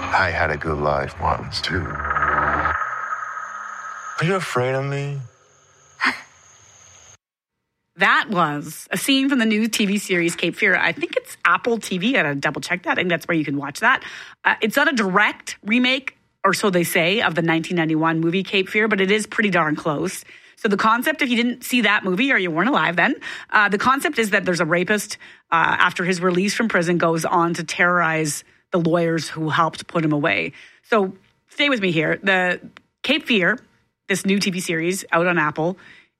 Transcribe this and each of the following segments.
I had a good life once, too. Are you afraid of me? That was a scene from the new TV series Cape Fear. I think it's Apple TV. I gotta double check that. I think that's where you can watch that. It's not a direct remake, or so they say, of the 1991 movie Cape Fear, but it is pretty darn close. So the concept, if you didn't see that movie or you weren't alive then, the concept is that there's a rapist after his release from prison goes on to terrorize the lawyers who helped put him away. So stay with me here. The Cape Fear, this new TV series out on Apple,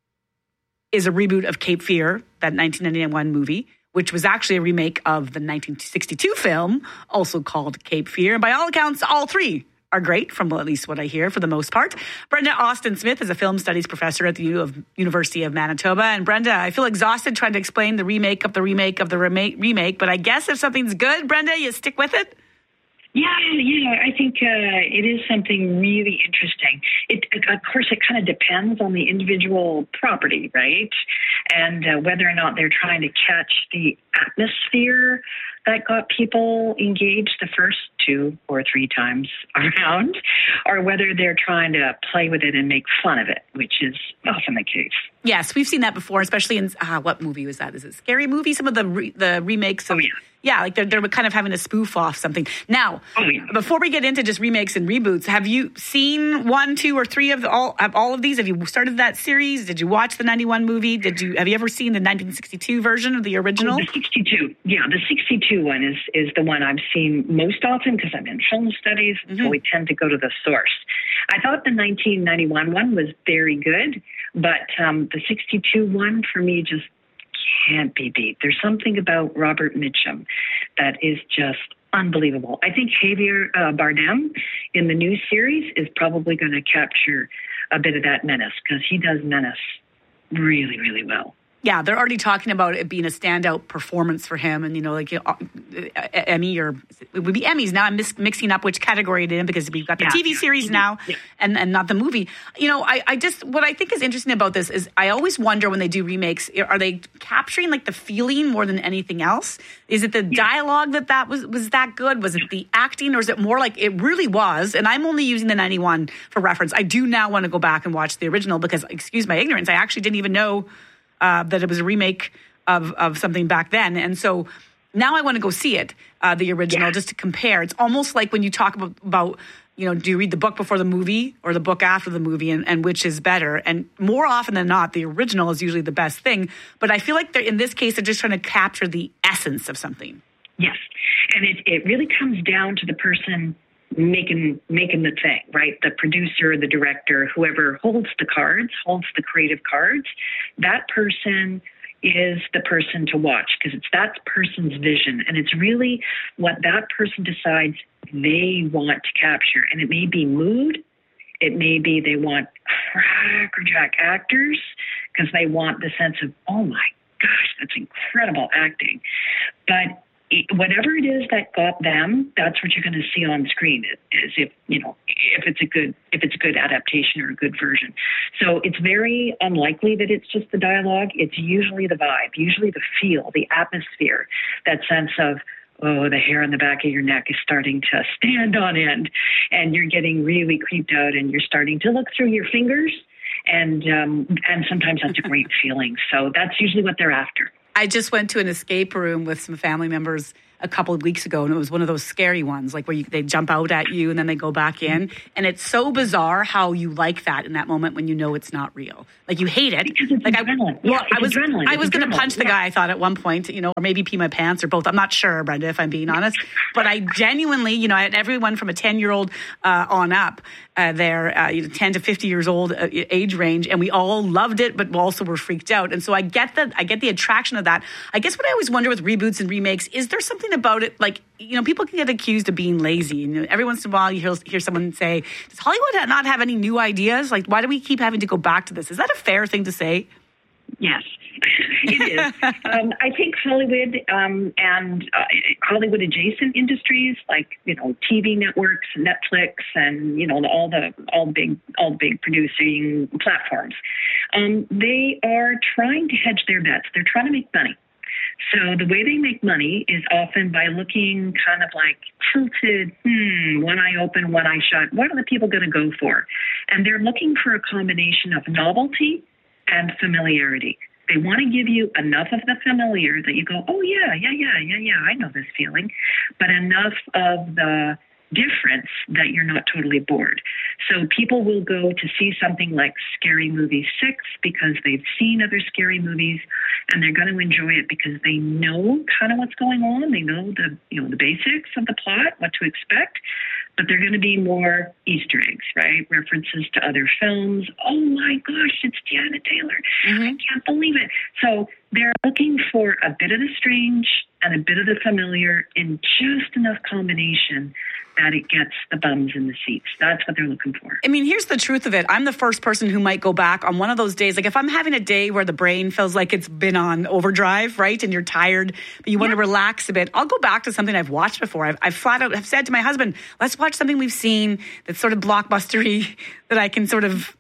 is a reboot of Cape Fear, that 1991 movie, which was actually a remake of the 1962 film, also called Cape Fear. And by all accounts, all three are great, from at least what I hear, for the most part. Brenda Austin-Smith is a film studies professor at the University of Manitoba. And Brenda, I feel exhausted trying to explain the remake of the remake of the remake, but I guess if something's good, Brenda, you stick with it? Yeah, I think it is something really interesting. Of course, it kind of depends on the individual property, right? And whether or not they're trying to catch the atmosphere that got people engaged the first 2 or 3 times around, or whether they're trying to play with it and make fun of it, which is often the case. Yes, we've seen that before, especially in, what movie was that? Is it Scary Movie? Some of the remakes of... Oh, yeah. Yeah, like they're kind of having to spoof off something. Now, before we get into just remakes and reboots, have you seen 1, 2, or 3 of all of these? Have you started that series? Did you watch the 91 movie? Have you ever seen the 1962 version of the original? The 62. Yeah, the 62 one is the one I've seen most often because I'm in film studies, so we tend to go to the source. I thought the 1991 one was very good, but the 62 one for me just can't be beat. There's something about Robert Mitchum that is just unbelievable. I think Javier Bardem in the new series is probably going to capture a bit of that menace because he does menace really, really well. Yeah, they're already talking about it being a standout performance for him, and Emmy, or it would be Emmys now. I'm mixing up which category it in because we've got the TV series now and not the movie. I just, what I think is interesting about this is I always wonder when they do remakes, are they capturing like the feeling more than anything else? Is it the dialogue that was that good? Was it the acting, or is it more like it really was? And I'm only using the 91 for reference. I do now want to go back and watch the original because, excuse my ignorance, I actually didn't even know that it was a remake of something back then. And so now I want to go see it, the original, just to compare. It's almost like when you talk about, do you read the book before the movie or the book after the movie, and which is better? And more often than not, the original is usually the best thing. But I feel like in this case, they're just trying to capture the essence of something. Yes. And it really comes down to the person making the thing, right? The producer, the director, whoever holds the creative cards, that person is the person to watch because it's that person's vision. And it's really what that person decides they want to capture. And it may be mood. It may be they want crackerjack actors because they want the sense of, oh my gosh, that's incredible acting. But whatever it is that got them, that's what you're going to see on screen. As if it's a good adaptation or a good version. So it's very unlikely that it's just the dialogue. It's usually the vibe, usually the feel, the atmosphere, that sense of, oh, the hair on the back of your neck is starting to stand on end, and you're getting really creeped out, and you're starting to look through your fingers, and sometimes that's a great feeling. So that's usually what they're after. I just went to an escape room with some family members a couple of weeks ago, and it was one of those scary ones, like where they jump out at you and then they go back in. And it's so bizarre how you like that in that moment when you know it's not real. Like you hate it. Like I was going to punch the guy, I thought, at one point, or maybe pee my pants or both. I'm not sure, Brenda, if I'm being honest. But I genuinely, I had everyone from a 10-year-old on up, 10 to 50 years old age range, and we all loved it, but also were freaked out. And so I get the attraction of that. I guess what I always wonder with reboots and remakes, is there something about it, like, people can get accused of being lazy, and every once in a while you hear someone say, does Hollywood not have any new ideas? Like, why do we keep having to go back to this? Is that a fair thing to say? Yes, it is. I think Hollywood and Hollywood adjacent industries like TV networks, Netflix, and all the big producing platforms, they are trying to hedge their bets. They're trying to make money. So the way they make money is often by looking kind of like tilted, one eye open, one eye shut. What are the people going to go for? And they're looking for a combination of novelty and familiarity. They want to give you enough of the familiar that you go, oh, yeah, I know this feeling, but enough of the difference that you're not totally bored. So people will go to see something like Scary Movie 6 because they've seen other scary movies, and they're going to enjoy it because they know kind of what's going on. They know the basics of the plot, what to expect, but they're going to be more Easter eggs, right? References to other films. Oh my gosh, it's Tiana Taylor. I can't believe it. So they're looking for a bit of the strange and a bit of the familiar in just enough combination that it gets the bums in the seats. That's what they're looking for. I mean, here's the truth of it. I'm the first person who might go back on one of those days. Like if I'm having a day where the brain feels like it's been on overdrive, right? And you're tired, but you want to relax a bit. I'll go back to something I've watched before. I've flat out have said to my husband, let's watch something we've seen that's sort of blockbustery that I can sort of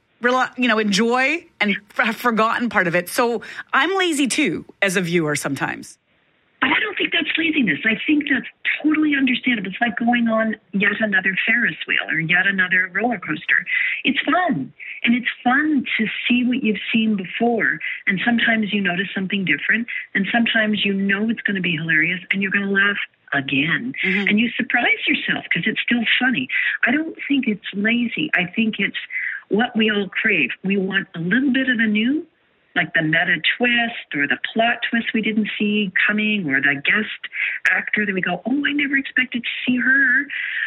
enjoy and have forgotten part of it. So I'm lazy too as a viewer sometimes. But I don't think that's laziness. I think that's totally understandable. It's like going on yet another Ferris wheel or yet another roller coaster. It's fun. And it's fun to see what you've seen before. And sometimes you notice something different. And sometimes you know it's going to be hilarious and you're going to laugh again. And you surprise yourself because it's still funny. I don't think it's lazy. I think it's what we all crave. We want a little bit of the new, like the meta twist or the plot twist we didn't see coming, or the guest actor that we go, oh, I never expected to see her.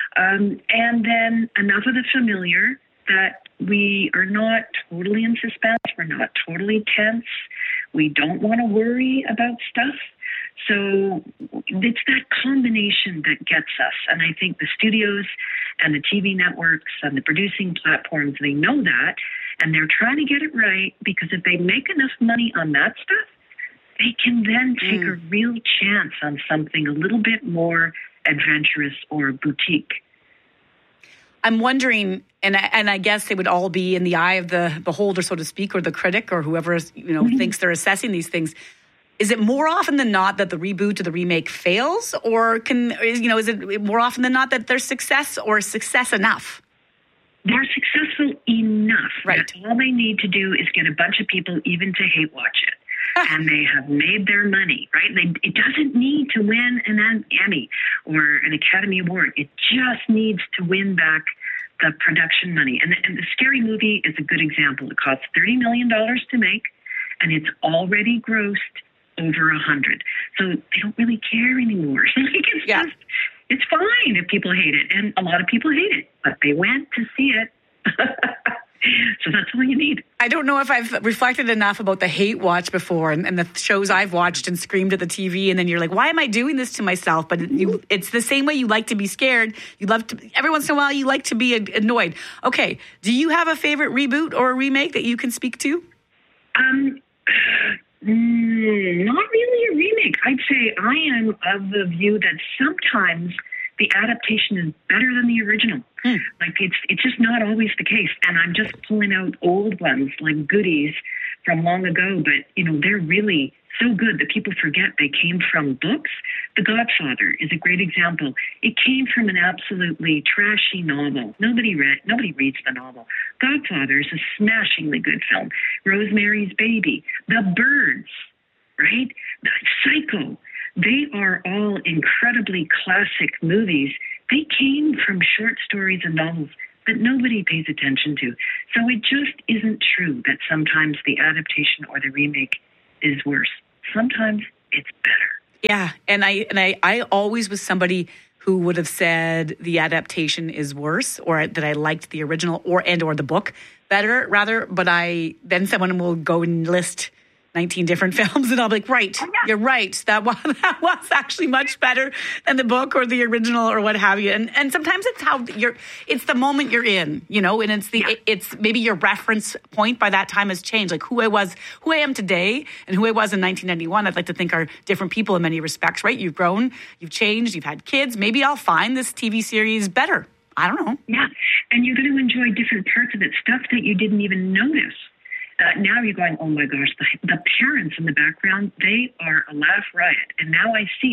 And then enough of the familiar that we are not totally in suspense. We're not totally tense. We don't want to worry about stuff. So it's that combination that gets us. And I think the studios and the TV networks and the producing platforms, they know that. And they're trying to get it right because if they make enough money on that stuff, they can then take a real chance on something a little bit more adventurous or boutique. I'm wondering, and I guess they would all be in the eye of the beholder, so to speak, or the critic, or whoever thinks they're assessing these things. Is it more often than not that the reboot or the remake fails, or is it more often than not that there's success or success enough? They're successful enough. Right. That all they need to do is get a bunch of people even to hate watch it. And they have made their money, right? It doesn't need to win an Emmy or an Academy Award. It just needs to win back the production money. And the Scary Movie is a good example. It cost $30 million to make, and it's already grossed over 100. So they don't really care anymore. It's fine if people hate it. And a lot of people hate it, but they went to see it. So that's all you need. I don't know if I've reflected enough about the hate watch before and the shows I've watched and screamed at the TV. And then you're like, why am I doing this to myself? But it's the same way you like to be scared. You love to, every once in a while, you like to be annoyed. Okay. Do you have a favorite reboot or a remake that you can speak to? Not really a remake. I'd say I am of the view that sometimes the adaptation is better than the original. Like it's just not always the case. And I'm just pulling out old ones like goodies from long ago, but they're really so good that people forget they came from books. The Godfather is a great example. It came from an absolutely trashy novel. Nobody reads the novel. Godfather is a smashingly good film. Rosemary's Baby, The Birds, right? Psycho. They are all incredibly classic movies. They came from short stories and novels that nobody pays attention to. So it just isn't true that sometimes the adaptation or the remake is worse. Sometimes it's better. Yeah, and I always was somebody who would have said the adaptation is worse, or that I liked the original or the book better, rather. But then someone will go and list 19 different films, and I'll be like, right, you're right. That was actually much better than the book or the original or what have you. And sometimes it's the moment you're in, and it's maybe your reference point by that time has changed. Like who I am today and who I was in 1991, I'd like to think are different people in many respects, right? You've grown, you've changed, you've had kids. Maybe I'll find this TV series better. I don't know. Yeah. And you're going to enjoy different parts of it, stuff that you didn't even notice. Now you're going, oh my gosh, the parents in the background, they are a laugh riot. And now I see it.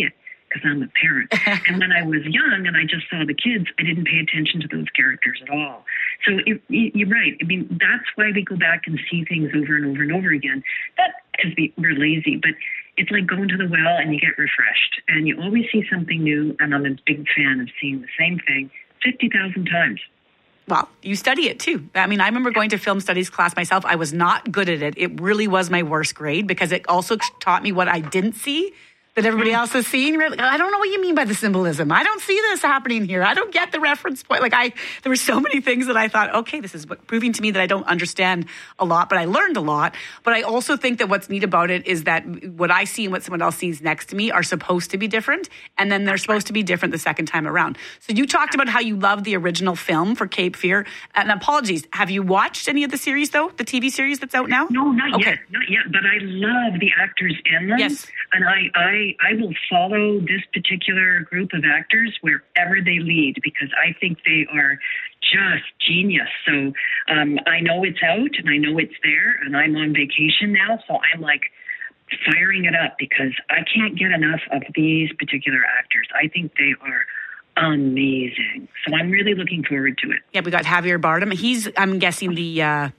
because I'm a parent. And when I was young and I just saw the kids, I didn't pay attention to those characters at all. So you're right. I mean, that's why we go back and see things over and over and over again. That because we're lazy, but it's like going to the well and you get refreshed. And you always see something new. And I'm a big fan of seeing the same thing 50,000 times. Well, you study it too. I mean, I remember going to film studies class myself. I was not good at it. It really was my worst grade because it also taught me what I didn't see that everybody else is seeing. I don't know what you mean by the symbolism. I don't see this happening here. I don't get the reference point. There were so many things that I thought, okay, this is proving to me that I don't understand a lot, but I learned a lot. But I also think that what's neat about it is that what I see and what someone else sees next to me are supposed to be different. And then they're supposed to be different the second time around. So you talked about how you love the original film for Cape Fear. And apologies, have you watched any of the series though? The TV series that's out now? No, not yet. Not yet. But I love the actors in them. Yes. And I will follow this particular group of actors wherever they lead because I think they are just genius. So I know it's out and I know it's there and I'm on vacation now. So I'm like firing it up because I can't get enough of these particular actors. I think they are amazing. So I'm really looking forward to it. Yeah, we got Javier Bardem. He's, I'm guessing the...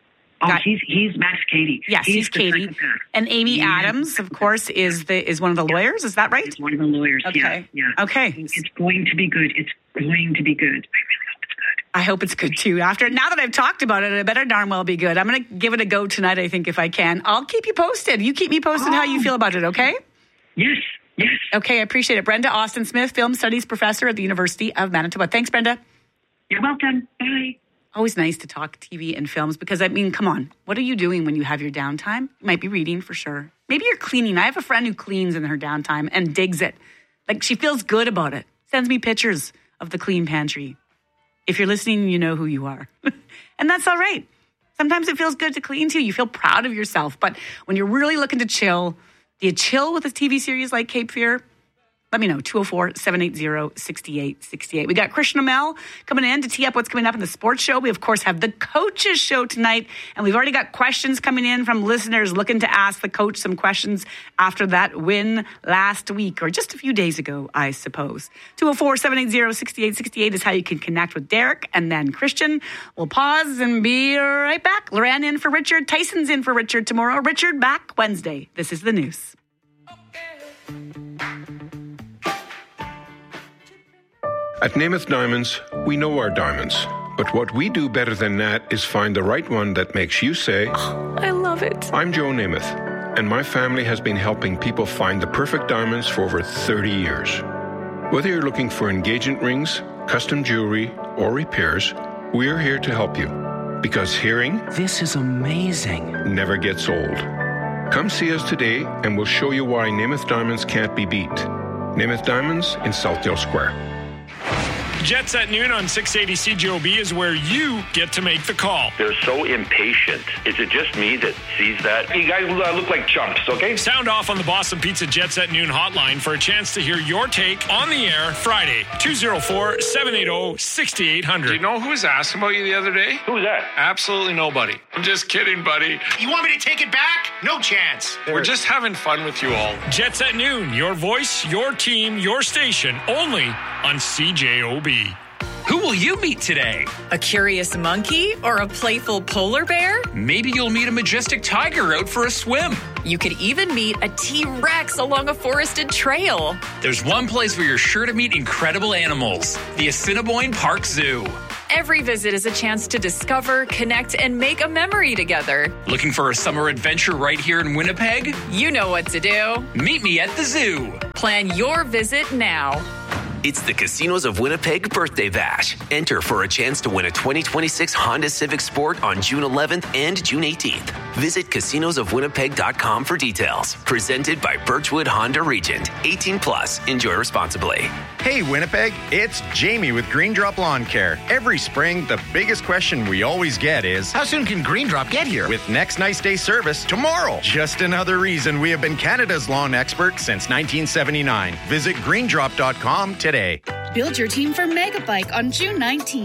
he's Max Cady. Yes, he's Cady. And Amy Adams, of course, is one of the lawyers. Is that right? He's one of the lawyers. Okay. Yeah. Okay. It's going to be good. It's going to be good. I really hope it's good. I hope it's good too. Now that I've talked about it, it better darn well be good. I'm going to give it a go tonight, I think, if I can. I'll keep you posted. You keep me posted how you feel about it, okay? Yes. Okay, I appreciate it. Brenda Austin-Smith, film studies professor at the University of Manitoba. Thanks, Brenda. You're welcome. Bye. Always nice to talk TV and films because, I mean, come on. What are you doing when you have your downtime? You might be reading for sure. Maybe you're cleaning. I have a friend who cleans in her downtime and digs it. Like, she feels good about it. Sends me pictures of the clean pantry. If you're listening, you know who you are. And that's all right. Sometimes it feels good to clean too. You feel proud of yourself. But when you're really looking to chill, do you chill with a TV series like Cape Fear? Let me know, 204-780-6868. We got Christian Amell coming in to tee up what's coming up in the sports show. We, of course, have the coaches show tonight, and we've already got questions coming in from listeners looking to ask the coach some questions after that win last week, or just a few days ago, I suppose. 204-780-6868 is how you can connect with Derek and then Christian. We'll pause and be right back. Loran in for Richard. Tyson's in for Richard tomorrow. Richard back Wednesday. This is the news. At Namath Diamonds, we know our diamonds. But what we do better than that is find the right one that makes you say, oh, I love it. I'm Joe Namath, and my family has been helping people find the perfect diamonds for over 30 years. Whether you're looking for engagement rings, custom jewelry, or repairs, we're here to help you. Because hearing, this is amazing, never gets old. Come see us today, and we'll show you why Namath Diamonds can't be beat. Namath Diamonds in Southdale Square. Jets at noon on 680 CJOB is where you get to make the call. They're so impatient. Is it just me that sees that? You guys look like chumps, okay? Sound off on the Boston Pizza Jets at noon hotline for a chance to hear your take on the air Friday, 204-780-6800. Do you know who was asking about you the other day? Who was that? Absolutely nobody. I'm just kidding, buddy. You want me to take it back? No chance. We're just having fun with you all. Jets at noon, your voice, your team, your station, only on CJOB. Who will you meet today? A curious monkey or a playful polar bear? Maybe you'll meet a majestic tiger out for a swim. You could even meet a T-Rex along a forested trail. There's one place where you're sure to meet incredible animals, the Assiniboine Park Zoo. Every visit is a chance to discover, connect, and make a memory together. Looking for a summer adventure right here in Winnipeg? You know what to do. Meet me at the zoo. Plan your visit now. It's the Casinos of Winnipeg Birthday Bash. Enter for a chance to win a 2026 Honda Civic Sport on June 11th and June 18th. Visit casinosofwinnipeg.com for details. Presented by Birchwood Honda Regent. 18 plus. Enjoy responsibly. Hey, Winnipeg. It's Jamie with Green Drop Lawn Care. Every spring, the biggest question we always get is, how soon can Green Drop get here? With next nice day service tomorrow. Just another reason we have been Canada's lawn expert since 1979. Visit greendrop.com today. Build your team for Megabike on June 19th.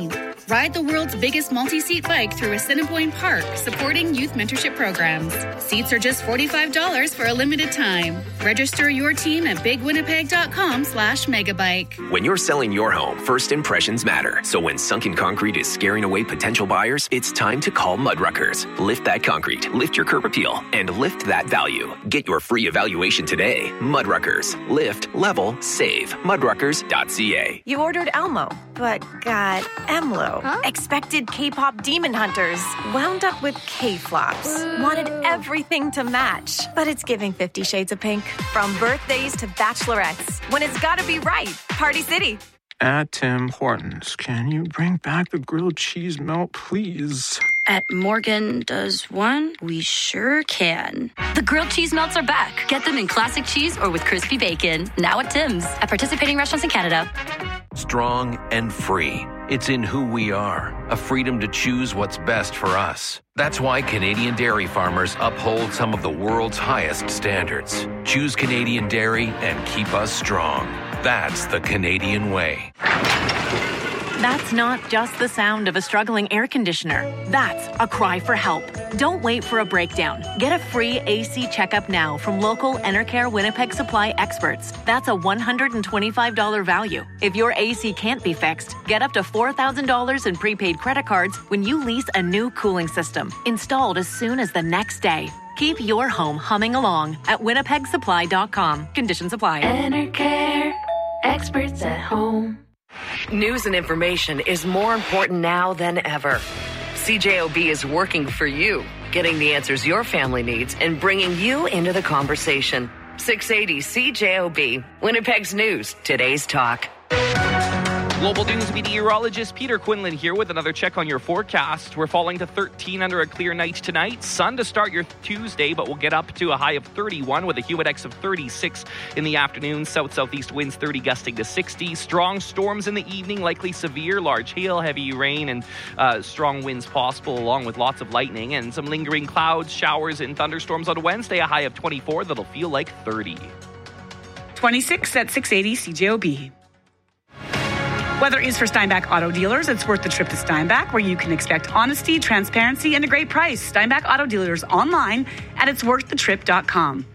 Ride the world's biggest multi-seat bike through Assiniboine Park, supporting youth mentorship programs. Seats are just $45 for a limited time. Register your team at bigwinnipeg.com/megabike. When you're selling your home, first impressions matter. So when sunken concrete is scaring away potential buyers, it's time to call Mudruckers. Lift that concrete, lift your curb appeal, and lift that value. Get your free evaluation today. Mudruckers. Lift, level, save. Mudruckers.ca. You ordered Elmo, but got Emlo. Huh? Expected K-pop demon hunters. Wound up with K-flops. Wanted everything to match. But it's giving 50 Shades of Pink. From birthdays to bachelorettes. When it's gotta be right. Party City. At Tim Hortons, can you bring back the grilled cheese melt, please? At Morgan Does One, we sure can. The grilled cheese melts are back. Get them in classic cheese or with crispy bacon. Now at Tim's. At participating restaurants in Canada. Strong and free. It's in who we are. A freedom to choose what's best for us. That's why Canadian dairy farmers uphold some of the world's highest standards. Choose Canadian dairy and keep us strong. That's the Canadian way. That's not just the sound of a struggling air conditioner. That's a cry for help. Don't wait for a breakdown. Get a free AC checkup now from local Enercare Winnipeg Supply experts. That's a $125 value. If your AC can't be fixed, get up to $4,000 in prepaid credit cards when you lease a new cooling system, installed as soon as the next day. Keep your home humming along at winnipegsupply.com. Conditions apply. Enercare, experts at home. News and information is more important now than ever. CJOB is working for you, getting the answers your family needs and bringing you into the conversation. 680 CJOB, Winnipeg's news, today's talk. Global News meteorologist Peter Quinlan here with another check on your forecast. We're falling to 13 under a clear night tonight. Sun to start your Tuesday, but we'll get up to a high of 31 with a humid index of 36 in the afternoon. South-southeast winds 30 gusting to 60. Strong storms in the evening, likely severe, large hail, heavy rain, and strong winds possible, along with lots of lightning and some lingering clouds, showers, and thunderstorms on Wednesday. A high of 24 that'll feel like 30. 26 at 680 CJOB. Weather is for Steinbach Auto Dealers. It's worth the trip to Steinbach, where you can expect honesty, transparency, and a great price. Steinbach Auto Dealers online at itsworththetrip.com.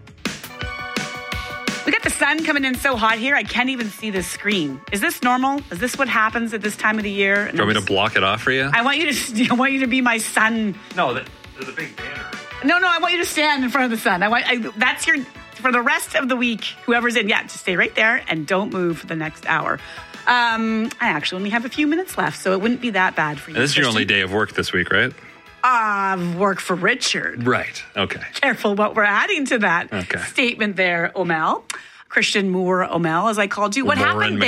We got the sun coming in so hot here, I can't even see the screen. Is this normal? Is this what happens at this time of the year? Do you want me to block it off for you? I want you to be my sun. No, there's a big banner. No, I want you to stand in front of the sun. That's your, for the rest of the week, whoever's in, just stay right there and don't move for the next hour. I actually only have a few minutes left, so it wouldn't be that bad for you. This is your only day of work this week, right? Work for Richard. Right. Okay. Careful what we're adding to that statement there, Omel. Christian Moore Omel, as I called you. What happened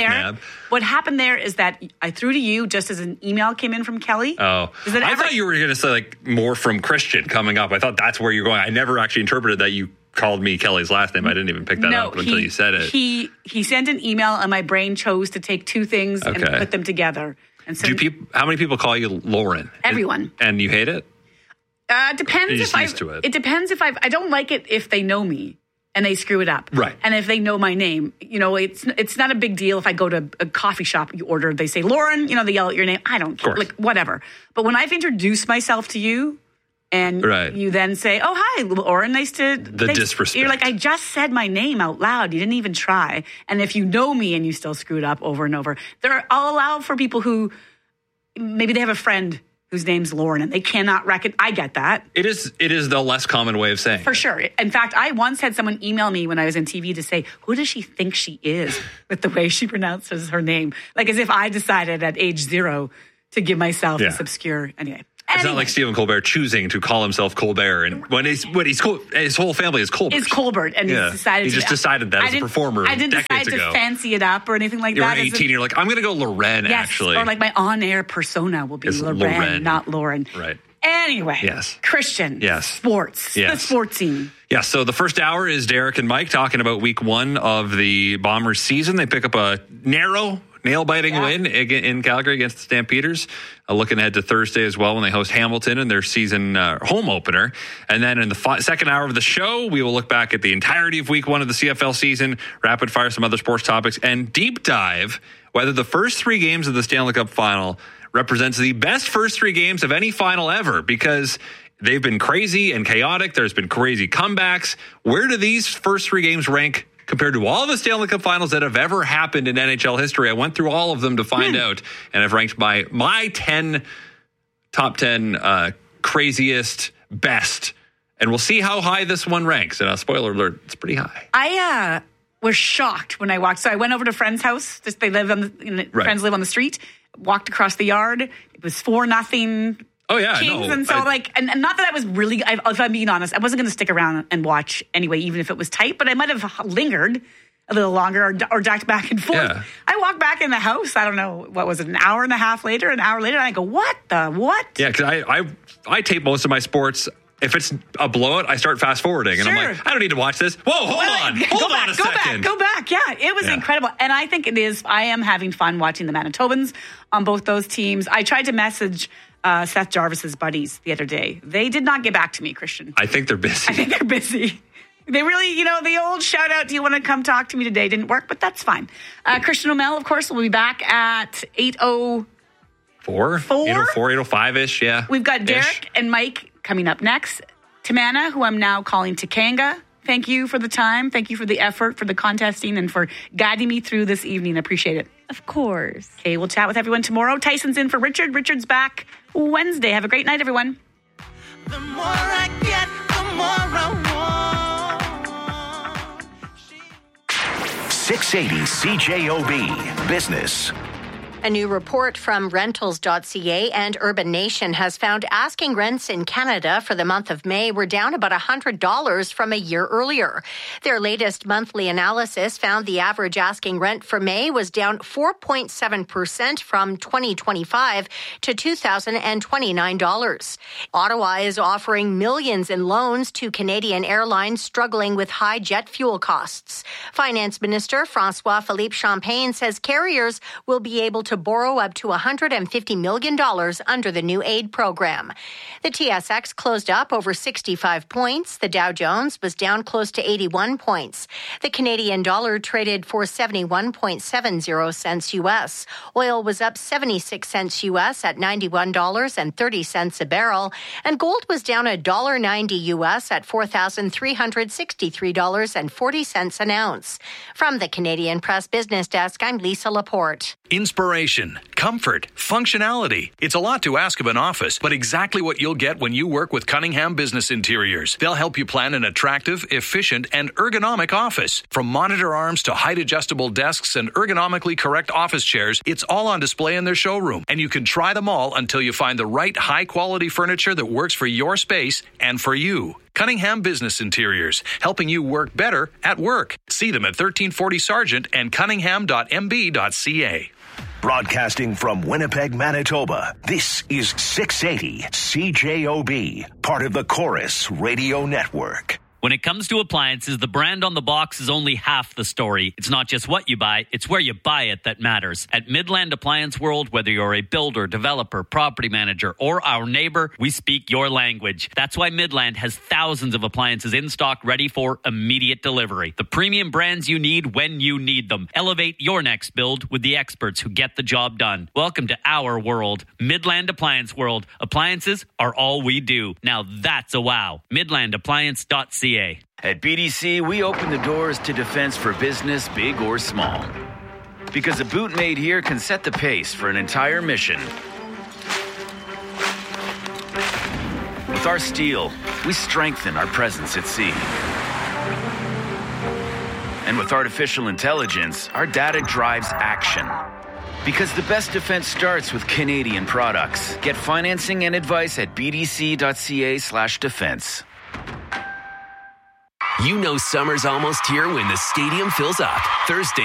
there is that I threw to you just as an email came in from Kelly. Oh. I thought you were going to say more from Christian coming up. I thought that's where you're going. I never actually interpreted that you called me Kelly's last name. I didn't even pick that up until you said it. He sent an email and my brain chose to take two things and put them together. And so how many people call you Lauren? Everyone. And you hate it? Depends if it depends if I don't like it if they know me and they screw it up. Right. And if they know my name, it's not a big deal if I go to a coffee shop, you order, they say Lauren, they yell out your name. I don't care. Whatever. But when I've introduced myself to you, and you then say, oh, hi, Lauren, nice to... disrespect. You're like, I just said my name out loud. You didn't even try. And if you know me and you still screw it up over and over, I'll allow for people who maybe they have a friend whose name's Lauren and they cannot recognize. I get that. It is the less common way of saying it. For sure. In fact, I once had someone email me when I was in TV to say, who does she think she is with the way she pronounces her name? Like as if I decided at age 0 to give myself this obscure... Anyway. It's not like Stephen Colbert choosing to call himself Colbert, and when his whole family is Colbert. Is Colbert, and he just decided that as a performer decades ago. I didn't decide to fancy it up or anything like that. You were 18, you're like, I'm going to go Loren, actually. Or like my on-air persona will be Loren, not Lauren. Right. Anyway, Christian, sports, the sports scene. Yeah, so the first hour is Derek and Mike talking about week 1 of the Bombers season. They pick up a narrow, nail-biting win in Calgary against the Stampeders. Looking ahead to Thursday as well when they host Hamilton in their season home opener. And then in the second hour of the show, we will look back at the entirety of week 1 of the CFL season, rapid fire some other sports topics, and deep dive whether the first 3 games of the Stanley Cup final represents the best first 3 games of any final ever because they've been crazy and chaotic. There's been crazy comebacks. Where do these first 3 games rank compared to all the Stanley Cup finals that have ever happened in NHL history? I went through all of them to find out, and I've ranked my top 10 craziest, best. And we'll see how high this one ranks. And spoiler alert, it's pretty high. I was shocked when I walked. So I went over to a friend's house. They live friends live on the street. Walked across the yard. It was 4-0. Oh yeah, Kings, and so and not that I was really. If I'm being honest, I wasn't going to stick around and watch anyway, even if it was tight. But I might have lingered a little longer or ducked back and forth. Yeah. I walked back in the house. I don't know, what was it, an hour and a half later, and I go, what? Yeah, because I tape most of my sports. If it's a blowout, I start fast forwarding, and I'm like, I don't need to watch this. Whoa, hold on a second. Go back. Yeah, it was incredible, and I think it is. I am having fun watching the Manitobans on both those teams. I tried to message Seth Jarvis's buddies the other day. They did not get back to me, Christian. I think they're busy. They really, the old shout out, do you want to come talk to me today? Didn't work, but that's fine. Christian O'Mell, of course, will be back at 8:04. 8:05-ish, yeah. We've got Derek and Mike coming up next. Tamana, who I'm now calling Takanga. Thank you for the time. Thank you for the effort, for the contesting, and for guiding me through this evening. I appreciate it. Of course. Okay, we'll chat with everyone tomorrow. Tyson's in for Richard. Richard's back Wednesday. Have a great night, everyone. The more I get, the more I want. 680 CJOB Business. A new report from Rentals.ca and Urban Nation has found asking rents in Canada for the month of May were down about $100 from a year earlier. Their latest monthly analysis found the average asking rent for May was down 4.7% from 2025 to $2,029. Ottawa is offering millions in loans to Canadian airlines struggling with high jet fuel costs. Finance Minister François-Philippe Champagne says carriers will be able to borrow up to $150 million under the new aid program. The TSX closed up over 65 points. The Dow Jones was down close to 81 points. The Canadian dollar traded for 71.70 cents U.S. Oil was up 76 cents U.S. at $91.30 a barrel. And gold was down $1.90 U.S. at $4,363.40 an ounce. From the Canadian Press Business Desk, I'm Lisa Laporte. Inspiration, comfort, functionality. It's a lot to ask of an office, but exactly what you'll get when you work with Cunningham Business Interiors. They'll help you plan an attractive, efficient, and ergonomic office. From monitor arms to height-adjustable desks and ergonomically correct office chairs, it's all on display in their showroom. And you can try them all until you find the right high-quality furniture that works for your space and for you. Cunningham Business Interiors, helping you work better at work. See them at 1340 Sargent and cunningham.mb.ca. Broadcasting from Winnipeg, Manitoba, this is 680 CJOB, part of the Chorus Radio Network. When it comes to appliances, the brand on the box is only half the story. It's not just what you buy, it's where you buy it that matters. At Midland Appliance World, whether you're a builder, developer, property manager, or our neighbor, we speak your language. That's why Midland has thousands of appliances in stock ready for immediate delivery. The premium brands you need when you need them. Elevate your next build with the experts who get the job done. Welcome to our world, Midland Appliance World. Appliances are all we do. Now that's a wow. MidlandAppliance.ca. At BDC, we open the doors to defense for business, big or small. Because a boot made here can set the pace for an entire mission. With our steel, we strengthen our presence at sea. And with artificial intelligence, our data drives action. Because the best defense starts with Canadian products. Get financing and advice at bdc.ca/defense. You know summer's almost here when the stadium fills up. Thursday